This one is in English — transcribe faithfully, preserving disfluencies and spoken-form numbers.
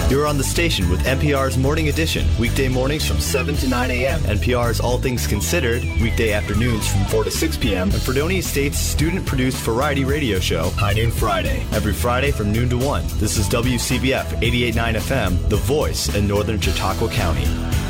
You're on the station with N P R's Morning Edition, weekday mornings from seven to nine a.m. N P R's All Things Considered, weekday afternoons from four to six p.m. And Fredonia State's student-produced variety radio show, High Noon Friday, every Friday from noon to one. This is W C B F eighty-eight point nine F M, the voice in northern Chautauqua County.